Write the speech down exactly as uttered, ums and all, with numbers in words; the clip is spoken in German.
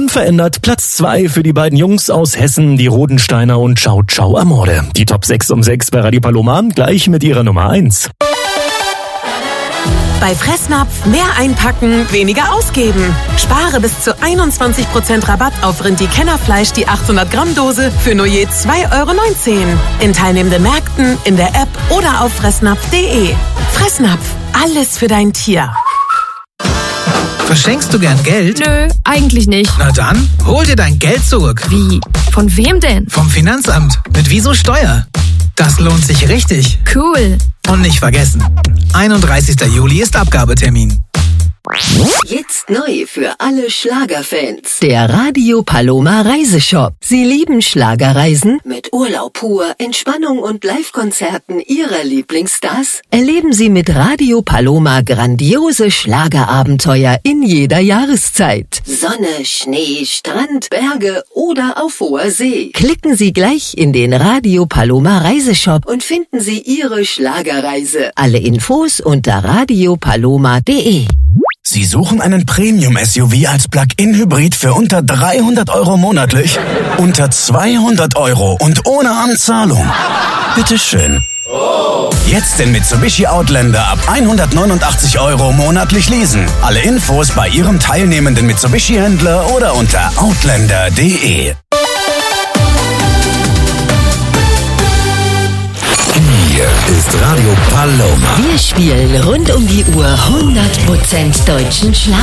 Unverändert Platz zwei für die beiden Jungs aus Hessen, die Rodensteiner und Ciao Ciao Amore. Die Top sechs um sechs bei Radio Paloma, gleich mit ihrer Nummer eins. Bei Fressnapf mehr einpacken, weniger ausgeben. Spare bis zu einundzwanzig Prozent Rabatt auf Rindi-Kennerfleisch, die achthundert Gramm Dose für nur je zwei Euro neunzehn. In teilnehmenden Märkten, in der App oder auf fressnapf punkt de. Fressnapf, alles für dein Tier. Verschenkst du gern Geld? Nö, eigentlich nicht. Na dann, hol dir dein Geld zurück. Wie? Von wem denn? Vom Finanzamt. Mit Wieso Steuer. Das lohnt sich richtig. Cool. Und nicht vergessen, einunddreißigster Juli ist Abgabetermin. Jetzt neu für alle Schlagerfans. Der Radio Paloma Reiseshop. Sie lieben Schlagerreisen? Mit Urlaub pur, Entspannung und Live-Konzerten Ihrer Lieblingsstars? Erleben Sie mit Radio Paloma grandiose Schlagerabenteuer in jeder Jahreszeit. Sonne, Schnee, Strand, Berge oder auf hoher See. Klicken Sie gleich in den Radio Paloma Reiseshop und finden Sie Ihre Schlagerreise. Alle Infos unter radio paloma punkt de. Sie suchen einen Premium-S U V als Plug-in-Hybrid für unter dreihundert Euro monatlich? Unter zweihundert Euro und ohne Anzahlung? Bitteschön. Jetzt den Mitsubishi Outlander ab hundertneunundachtzig Euro monatlich leasen. Alle Infos bei Ihrem teilnehmenden Mitsubishi-Händler oder unter outlander punkt de. Hier ist Radio Paloma. Wir spielen rund um die Uhr hundert Prozent deutschen Schlager.